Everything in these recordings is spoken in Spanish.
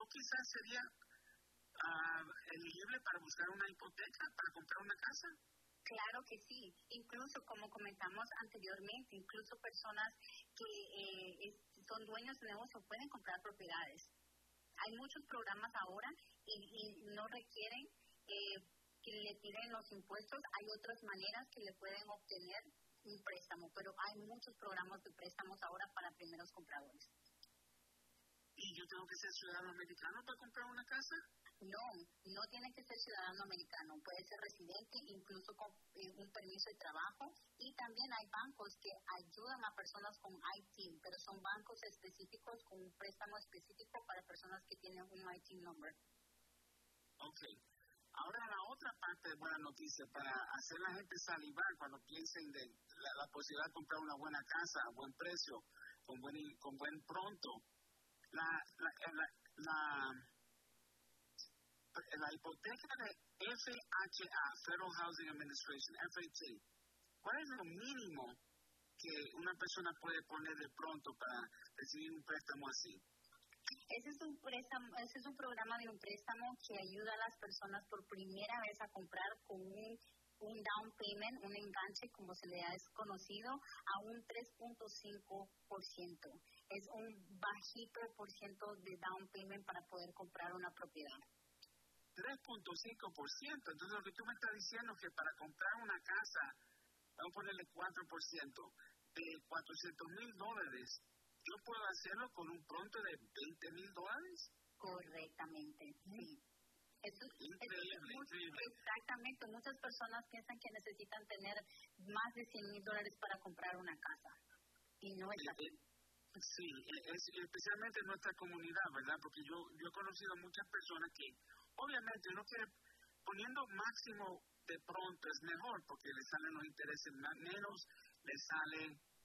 quizás sería elegible para buscar una hipoteca, para comprar una casa. Claro que sí, incluso como comentamos anteriormente, incluso personas que son dueños de negocio pueden comprar propiedades. Hay muchos programas ahora y no requieren que le tiren los impuestos. Hay otras maneras que le pueden obtener un préstamo, pero hay muchos programas de préstamos ahora para primeros compradores. ¿Y yo tengo que ser ciudadano americano para comprar una casa? No tiene que ser ciudadano americano, puede ser residente, incluso con un permiso de trabajo, y también hay bancos que ayudan a personas con ITIN, pero son bancos específicos con un préstamo específico para personas que tienen un ITIN number. Ok. Ahora la otra parte de buena noticia, para hacer la gente salivar cuando piensen de la posibilidad de comprar una buena casa a buen precio, con buen pronto, la hipoteca de FHA, Federal Housing Administration, FHA, ¿cuál es lo mínimo que una persona puede poner de pronto para recibir un préstamo así? Ese es un programa de un préstamo que ayuda a las personas por primera vez a comprar con un down payment, un enganche, como se le ha conocido, a un 3.5%. Es un bajito por ciento de down payment para poder comprar una propiedad. 3.5%. Entonces lo que tú me estás diciendo es que para comprar una casa, vamos a ponerle 4%, de $400,000, ¿yo puedo hacerlo con un pronto de $20,000? Correctamente, sí. Increíble. Exactamente. Muchas personas piensan que necesitan tener más de $100,000 para comprar una casa. Y no es así. Sí, especialmente en nuestra comunidad, ¿verdad? Porque yo he conocido muchas personas que, obviamente, uno que poniendo máximo de pronto es mejor, porque le salen los intereses menos, le sale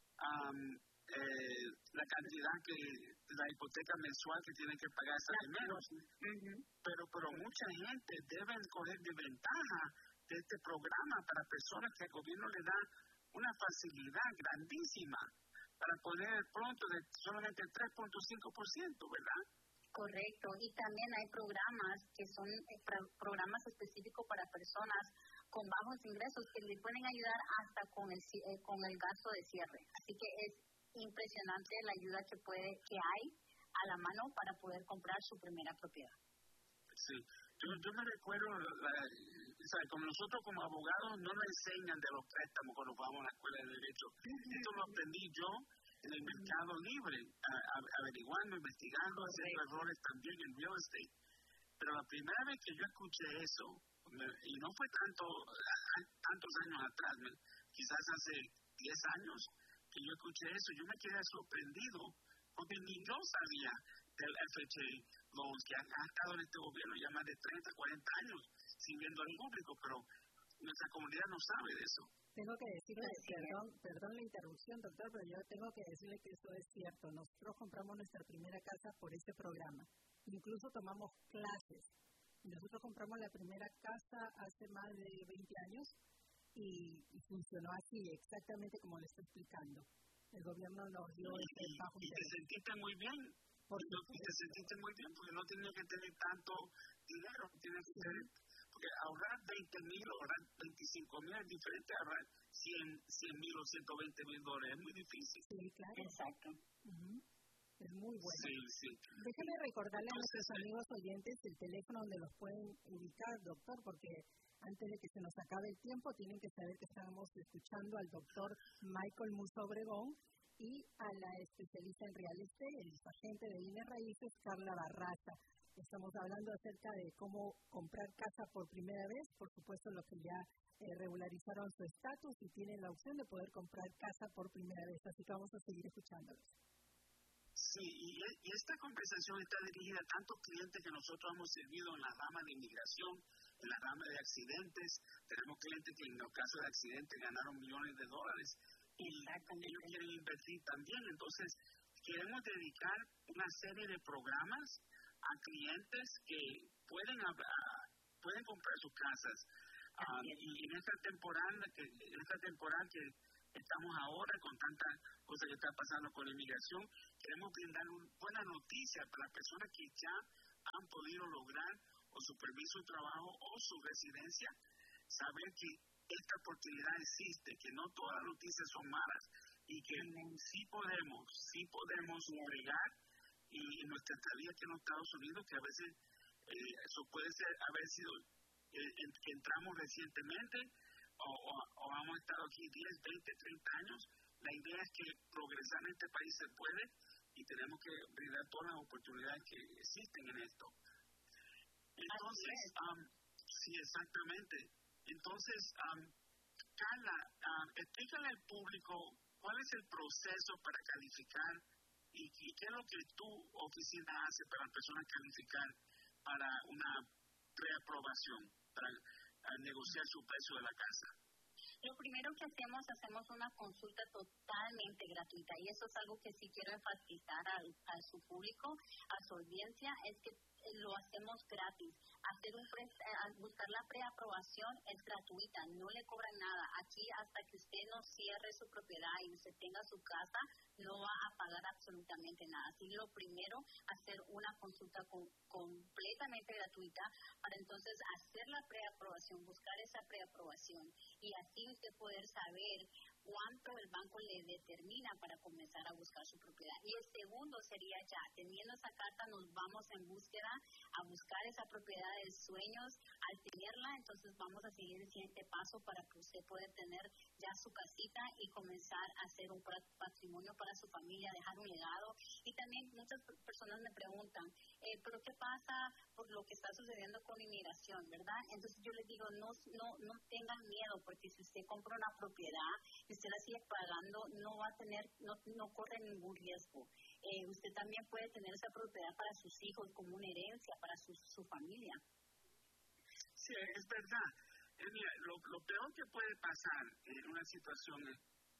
la cantidad que la hipoteca mensual que tienen que pagar sale menos. Pero mucha gente debe coger de ventaja de este programa para personas que el gobierno le da una facilidad grandísima para poner pronto de solamente el 3.5%, ¿verdad? Correcto, y también hay programas que son programas específicos para personas con bajos ingresos que le pueden ayudar hasta con el gasto de cierre. Así que es impresionante la ayuda que hay a la mano para poder comprar su primera propiedad. Sí, yo me recuerdo, como nosotros como abogados no nos enseñan de los préstamos cuando vamos a la escuela de Derecho. Esto lo aprendí yo en el mercado libre, averiguando, investigando, haciendo errores también en real estate. Pero la primera vez que yo escuché eso, y no fue tantos años atrás, quizás hace 10 años que yo escuché eso, yo me quedé sorprendido porque ni yo sabía del FHA loans que ha estado en este gobierno ya más de 30, 40 años sirviendo al público, pero nuestra comunidad no sabe de eso. Tengo que decirle, perdón la interrupción, doctor, pero yo tengo que decirle que eso es cierto. Nosotros compramos nuestra primera casa por este programa. Incluso tomamos clases. Nosotros compramos la primera casa hace más de 20 años y funcionó así, exactamente como le estoy explicando. El gobierno nos dio este bajo interés. ¿Y te sentiste muy bien? Te sentiste muy bien porque no tenía que tener tanto dinero, tiene que ser, porque ahorrar 20,000 o ahorrar 25,000 es diferente a ahorrar 100,000 o $120,000, es muy difícil. Sí, claro. Exacto. Es muy bueno. Sí. Déjeme recordarle a nuestros amigos oyentes el teléfono donde los pueden ubicar, doctor, porque antes de que se nos acabe el tiempo tienen que saber que estamos escuchando al doctor Michael Musa Obregón y a la especialista en real estate, el agente de bienes raíces, Carla Barraza. Estamos hablando acerca de cómo comprar casa por primera vez, por supuesto los que ya regularizaron su estatus y tienen la opción de poder comprar casa por primera vez, así que vamos a seguir escuchándolos. Sí, y esta conversación está dirigida a tantos clientes que nosotros hemos servido en la rama de inmigración, en la rama de accidentes. Tenemos clientes que en los casos de accidentes ganaron millones de dólares y ellos quieren invertir también. Entonces, queremos dedicar una serie de programas a clientes que pueden comprar sus casas. Y en esta temporada que estamos ahora con tantas cosas que están pasando con la inmigración, queremos brindar una buena noticia para las personas que ya han podido lograr o su permiso de trabajo o su residencia, saber que esta oportunidad existe, que no todas las noticias son malas y que sí podemos llegar y nuestra estadía aquí en los Estados Unidos, que a veces eso puede haber sido que entramos recientemente o hemos estado aquí 10, 20, 30 años. La idea es que progresar en este país se puede y tenemos que brindar todas las oportunidades que existen en esto. Entonces, sí, exactamente. Entonces, Carla, explícale al público cuál es el proceso para calificar y qué es lo que tu oficina hace para personas calificar para una preaprobación, para negociar su precio de la casa. Lo primero que hacemos una consulta totalmente gratuita, y eso es algo que sí quiero enfatizar a su público, a su audiencia, es que lo hacemos gratis. Buscar la preaprobación es gratuita, no le cobran nada. Aquí, hasta que usted no cierre su propiedad y usted tenga su casa, no va a pagar absolutamente nada. Así, lo primero, hacer una consulta completamente gratuita para entonces hacer la preaprobación, buscar esa preaprobación y así usted poder saber cuánto el banco le determina para comenzar a buscar su propiedad. Y el segundo sería ya, teniendo esa carta, nos vamos en búsqueda a buscar esa propiedad de sueños. Al tenerla, entonces vamos a seguir el siguiente paso para que usted pueda tener ya su casita y comenzar a hacer un patrimonio para su familia, dejar un legado. Y también muchas personas me preguntan, ¿pero qué pasa por lo que está sucediendo con inmigración, verdad? Entonces yo les digo, no tengan miedo, porque si usted compra una propiedad y usted la sigue pagando, no va a tener, no corre ningún riesgo. Usted también puede tener esa propiedad para sus hijos como una herencia para su familia. Sí, es verdad. Mira, lo peor que puede pasar en una situación es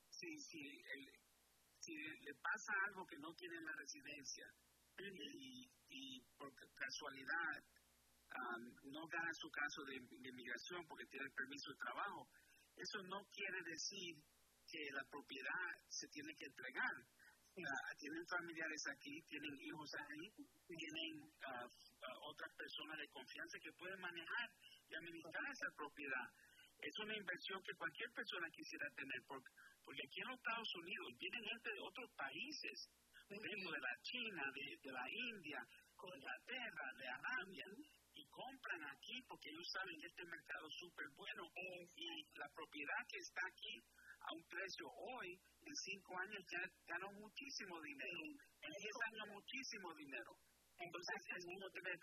si le pasa algo que no tiene en la residencia y por casualidad no gana su caso de inmigración porque tiene el permiso de trabajo, eso no quiere decir que la propiedad se tiene que entregar. Tienen familiares aquí, tienen hijos ahí, tienen otras personas de confianza que pueden manejar y administrar esa propiedad. Es una inversión que cualquier persona quisiera tener, porque aquí en los Estados Unidos vienen gente de otros países, por ejemplo, de la China, de la India, de Inglaterra, de Arabia, y compran aquí porque ellos saben que este mercado es súper bueno y la propiedad que está aquí a un precio hoy, en 5 años ya ganó muchísimo dinero, en 10 años muchísimo dinero. Entonces es como tener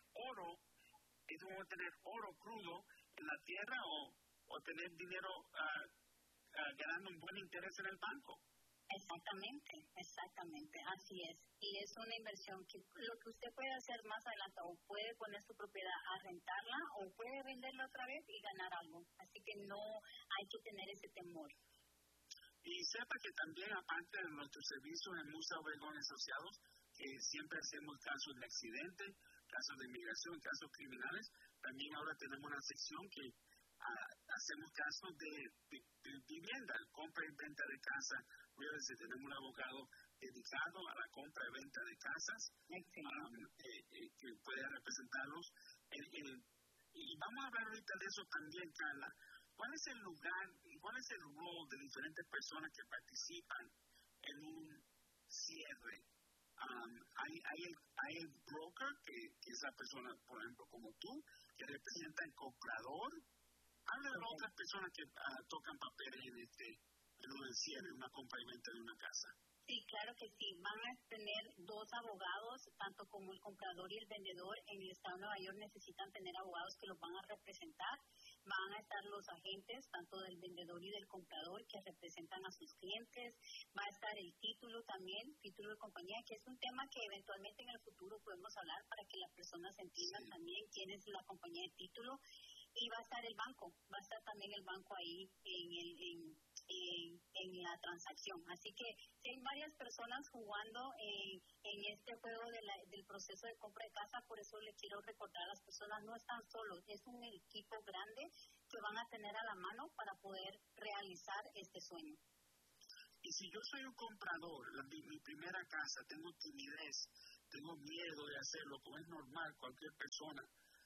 oro crudo en la tierra o tener dinero ganando un buen interés en el banco. Exactamente, así es. Y es una inversión que lo que usted puede hacer más adelante, o puede poner su propiedad a rentarla, o puede venderla otra vez y ganar algo. Así que no hay que tener ese temor. Y sepa que también, aparte de nuestros servicios en Musa Obregón Asociados, que siempre hacemos casos de accidente, casos de inmigración, casos criminales, también ahora tenemos una sección que hacemos casos de vivienda, compra y venta de casa. Tenemos un abogado dedicado a la compra y venta de casas que puede representarlos. Y vamos a hablar ahorita de eso también, Carla. ¿Cuál es el lugar y cuál es el rol de diferentes personas que participan en un cierre? Hay el broker, que es la persona, por ejemplo, como tú, que representa el comprador. Habla de otras personas que tocan papeles en un cierre, una compra y venta de una casa. Sí, claro que sí. Van a tener 2 abogados, tanto como el comprador y el vendedor. En el estado de Nueva York necesitan tener abogados que los van a representar. Van a estar los agentes, tanto del vendedor y del comprador, que representan a sus clientes. Va a estar el título también, título de compañía, que es un tema que eventualmente en el futuro podemos hablar para que las personas entiendan también quién es la compañía de título. Y va a estar el banco, va a estar también el banco ahí en la transacción. Así que hay varias personas jugando en este juego del proceso de compra de casa. Por eso le quiero recordar a las personas, no están solos, es un equipo grande que van a tener a la mano para poder realizar este sueño. Y si yo soy un comprador, mi primera casa, tengo timidez tengo miedo de hacerlo, como es normal cualquier persona.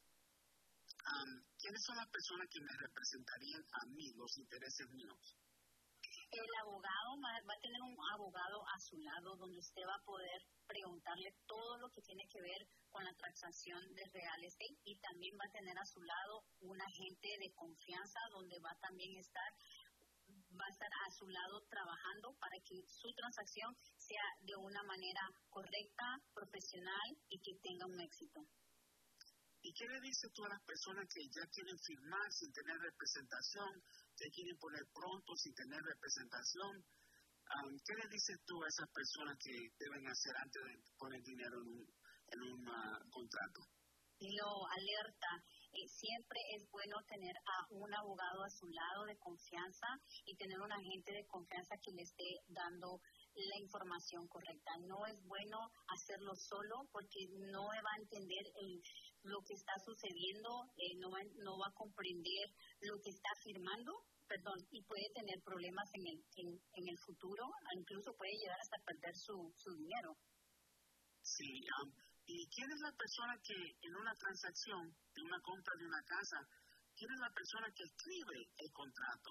¿Quiénes son las personas que me representarían a mí, los intereses míos? El abogado va a tener un abogado a su lado donde usted va a poder preguntarle todo lo que tiene que ver con la transacción de real estate, y también va a tener a su lado un agente de confianza donde va también va a estar a su lado trabajando para que su transacción sea de una manera correcta, profesional y que tenga un éxito. ¿Y qué le dices tú a las personas que ya quieren firmar sin tener representación, que quieren poner pronto sin tener representación? ¿Qué le dices tú a esas personas que deben hacer antes de poner dinero en un contrato? Lo alerta. Siempre es bueno tener a un abogado a su lado de confianza y tener un agente de confianza que le esté dando la información correcta. No es bueno hacerlo solo porque no va a entender lo que está sucediendo, no va a comprender lo que está firmando, y puede tener problemas en el futuro, incluso puede llegar hasta perder su dinero. Sí, ¿y quién es la persona que en una transacción, de una compra de una casa, quién es la persona que escribe el contrato?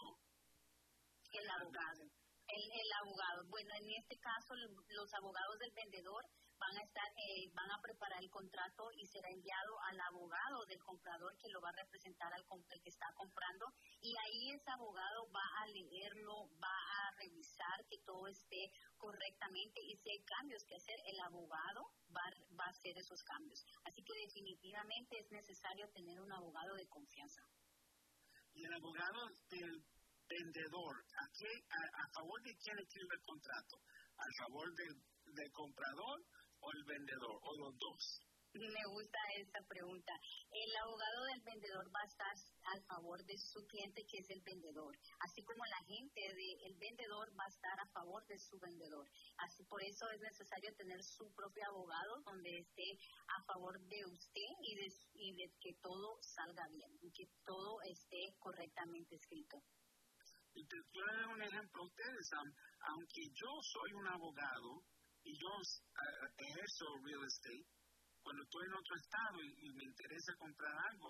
El abogado. El abogado. Bueno, en este caso, los abogados del vendedor van a preparar el contrato y será enviado al abogado del comprador que lo va a representar al que está comprando, y ahí ese abogado va a leerlo, va a revisar que todo esté correctamente, y si hay cambios que hacer, el abogado va a hacer esos cambios. Así que definitivamente es necesario tener un abogado de confianza. Y el abogado del vendedor, ¿a favor de quién escribe el contrato? ¿A favor del comprador o el vendedor, o los dos? Me gusta esta pregunta. El abogado del vendedor va a estar a favor de su cliente, que es el vendedor, así como el agente del vendedor va a estar a favor de su vendedor. Así, por eso es necesario tener su propio abogado donde esté a favor de usted y de que todo salga bien y que todo esté correctamente escrito. Y te voy a dar un ejemplo a ustedes. Aunque yo soy un abogado y yo ejerzo real estate, cuando estoy en otro estado y me interesa comprar algo,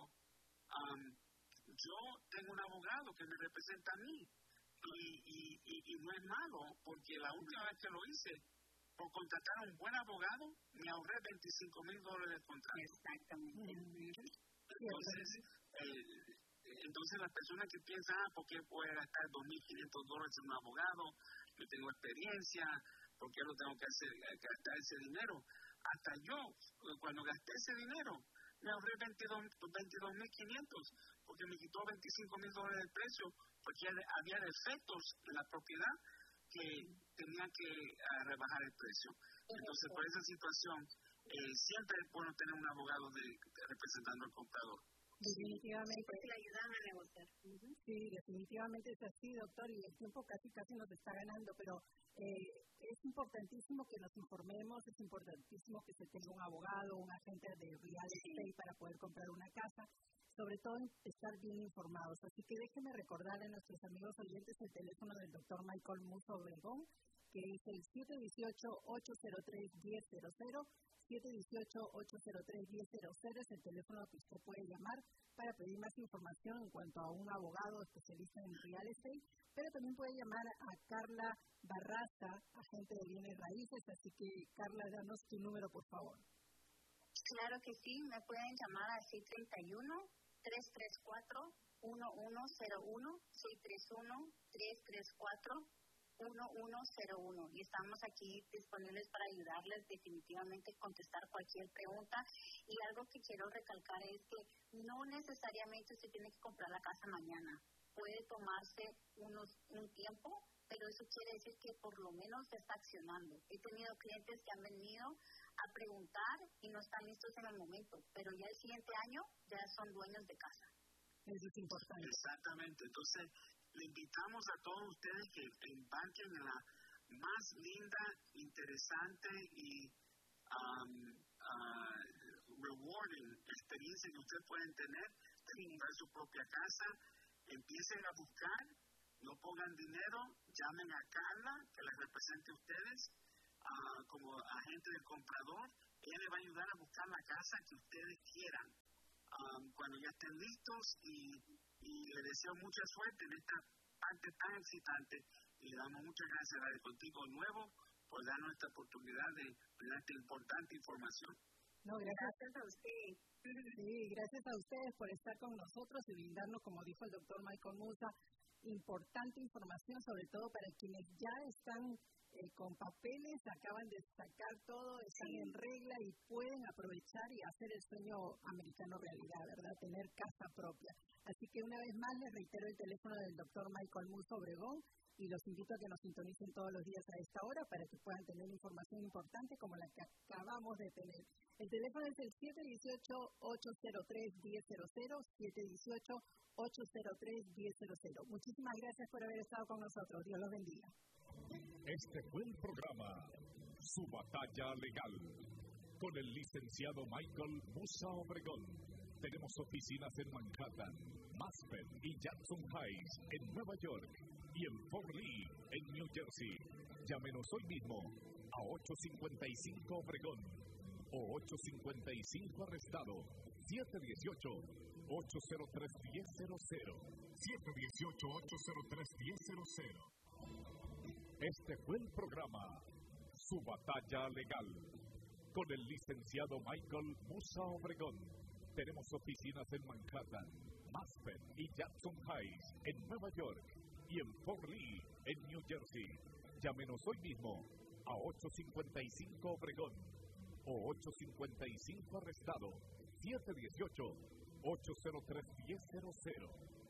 yo tengo un abogado que me representa a mí. Y no es malo, porque la última vez que lo hice, por contratar a un buen abogado, me ahorré $25,000 de contrato. Exactamente. Entonces las personas que piensan, ¿por qué voy a gastar $2,500 en un abogado? Yo tengo experiencia, ¿por qué no tengo que gastar ese dinero? Hasta yo, cuando gasté ese dinero, me ahorré $22,500, porque me quitó $25,000 del precio, porque había defectos en la propiedad que tenían que rebajar el precio. Entonces, por esa situación, siempre es bueno tener un abogado representando al comprador. Definitivamente. Porque le ayudan a negociar. Sí, definitivamente es así, doctor, y el tiempo casi nos está ganando, pero es importantísimo que nos informemos, es importantísimo que se tenga un abogado, un agente de real estate para poder comprar una casa, sobre todo estar bien informados. Así que déjenme recordar a nuestros amigos oyentes el teléfono del doctor Michael Musso Obregón, que es el 718-803-1000, 718-803-1000 es el teléfono que usted puede llamar para pedir más información en cuanto a un abogado especialista en real estate, pero también puede llamar a Carla Barraza, agente de bienes raíces. Así que, Carla, danos tu número, por favor. Claro que sí, me pueden llamar al 631-334-1101, 631-334-1101, y estamos aquí disponibles para ayudarles definitivamente a contestar cualquier pregunta. Y algo que quiero recalcar es que no necesariamente se tiene que comprar la casa mañana, puede tomarse un tiempo, pero eso quiere decir que por lo menos se está accionando. He tenido clientes que han venido a preguntar y no están listos en el momento, pero ya el siguiente año ya son dueños de casa. Eso es importante. Exactamente. Entonces, le invitamos a todos ustedes que embarquen en la más linda, interesante y rewarding experiencia que ustedes pueden tener de comprar su propia casa. Empiecen a buscar, no pongan dinero, llamen a Carla, que les represente a ustedes como agente del comprador, ella les va a ayudar a buscar la casa que ustedes quieran. Cuando ya estén listos y les deseo mucha suerte en esta parte tan excitante y le damos muchas gracias a Radio Contigo Nuevo por darnos esta oportunidad de dar esta importante información. No, gracias a ustedes. Sí, gracias a ustedes por estar con nosotros y brindarnos, como dijo el doctor Michael Musa, importante información, sobre todo para quienes ya están con papeles, acaban de sacar todo, están en regla y pueden aprovechar y hacer el sueño americano realidad, ¿verdad? Tener casa propia. Así que una vez más les reitero el teléfono del doctor Michael Musa Obregón y los invito a que nos sintonicen todos los días a esta hora para que puedan tener información importante como la que acabamos de tener. El teléfono es el 718-803-1000, 718-803-1000. Muchísimas gracias por haber estado con nosotros. Dios los bendiga. Este fue el programa Su Batalla Legal con el licenciado Michael Musa Obregón. Tenemos oficinas en Manhattan, Aspen y Jackson Heights en Nueva York y en Fort Lee en New Jersey. Llámenos hoy mismo a 855 Obregón o 855 Arrestado 718-803-1000 718-803-1000. Este fue el programa Su Batalla Legal con el licenciado Michael Musa Obregón. Tenemos oficinas en Manhattan, Aspen y Jackson Heights en Nueva York y en Fort Lee en New Jersey. Llámenos hoy mismo a 855 Obregón o 855 Arrestado 718-803-1000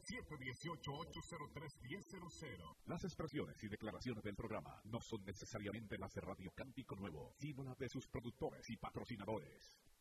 718-803-1000. Las expresiones y declaraciones del programa no son necesariamente las de Radio Cántico Nuevo, sino las de sus productores y patrocinadores.